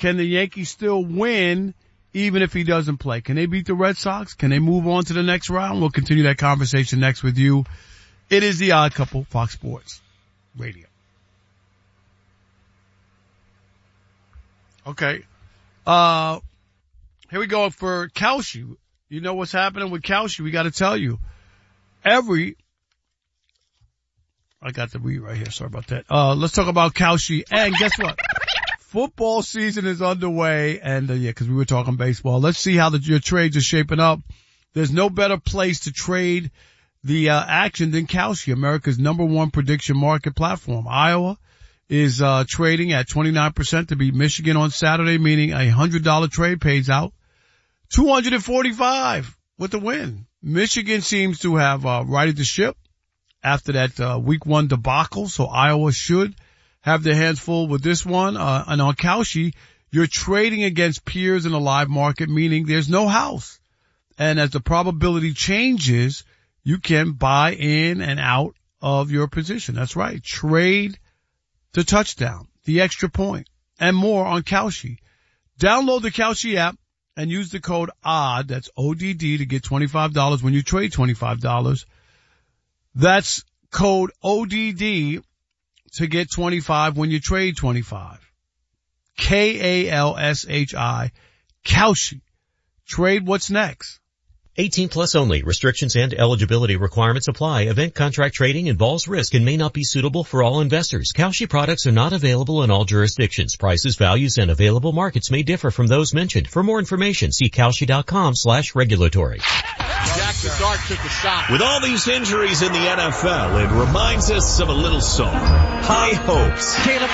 can the Yankees still win even if he doesn't play? Can they beat the Red Sox? Can they move on to the next round? We'll continue that conversation next with you. It is The Odd Couple, Fox Sports Radio. Okay. Here we go for Kalshi. You know what's happening with Kalshi? We got to tell you. I got the read right here. Sorry about that. Let's talk about Kalshi. And guess what? Football season is underway. And, cause we were talking baseball. Let's see how your trades are shaping up. There's no better place to trade the, action than Kalshi, America's #1 prediction market platform. Iowa is, trading at 29% to beat Michigan on Saturday, meaning a $100 trade pays out $245 with the win. Michigan seems to have, righted the ship after that, week 1 debacle. So Iowa should have their hands full with this one. And on Kalshi, you're trading against peers in the live market, meaning there's no house. And as the probability changes, you can buy in and out of your position. That's right. Trade the touchdown, the extra point, and more on Kalshi. Download the Kalshi app and use the code ODD, that's ODD, to get $25 when you trade $25. That's code ODD to get $25 when you trade $25. Kalshi. Kalshi. Trade what's next. 18 plus only. Restrictions and eligibility requirements apply. Event contract trading involves risk and may not be suitable for all investors. Kalshi products are not available in all jurisdictions. Prices, values, and available markets may differ from those mentioned. For more information, see Kalshi.com/regulatory. Jackson Dart took a shot. With all these injuries in the NFL, it reminds us of a little song. High hopes. Caleb